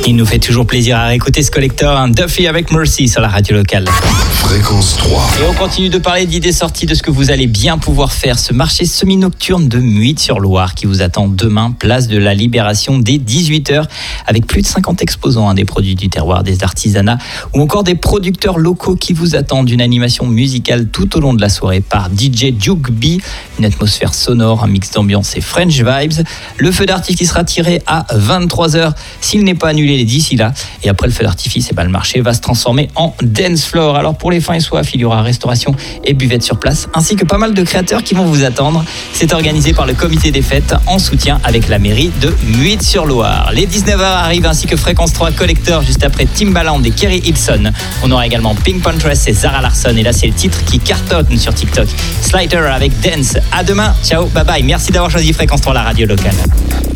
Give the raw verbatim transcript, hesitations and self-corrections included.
Il nous fait toujours plaisir à réécouter ce collector, un Duffy avec Mercy sur la radio locale. Fréquence trois. Et on continue de parler d'idées sorties, de ce que vous allez bien pouvoir faire. Ce marché semi-nocturne de Muids-sur-Loire qui vous attend demain, place de la Libération dès dix-huit heures, avec plus de cinquante exposants, hein, des produits du terroir, des artisanats ou encore des producteurs locaux qui vous attendent. Une animation musicale tout au long de la soirée par D J Duke B, une atmosphère sonore, un mix d'ambiance et French vibes. Le feu d'artifice sera tiré à vingt-trois heures s'il n'est pas annulé d'ici là. Et après le feu d'artifice, eh ben, le marché va se transformer en dance floor. Alors pour les fins et soif, il y aura restauration et buvette sur place, ainsi que pas mal de créateurs qui vont vous attendre. C'est organisé par le comité des fêtes en soutien avec la mairie de Muids-sur-Loire. Les dix-neuf heures arrivent, ainsi que Fréquence trois Collector juste après Timbaland et Kerry Hilson. On aura également Pink Panthers et Zara Larsson. Et là, c'est le titre qui cartonne sur TikTok. Slider avec Dance. À demain. Ciao, bye bye. Merci d'avoir choisi Fréquence trois, la radio locale.